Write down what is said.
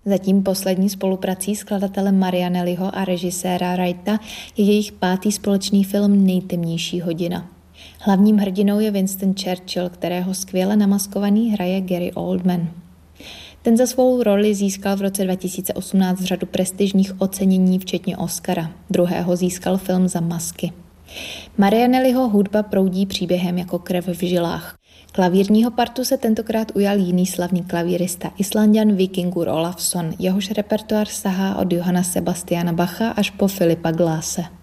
Zatím poslední spoluprací skladatele Marianelliho a režiséra Wrighta je jejich 5. společný film Nejtemnější hodina. Hlavním hrdinou je Winston Churchill, kterého skvěle namaskovaný hraje Gary Oldman. Ten za svou roli získal v roce 2018 řadu prestižních ocenění, včetně Oscara. Druhého získal film za Masky. Marianelliho hudba proudí příběhem jako krev v žilách. Klavírního partu se tentokrát ujal jiný slavný klavírista, Islanďan Víkingur Ólafsson, jehož repertoár sahá od Johanna Sebastiana Bacha až po Filipa Glase.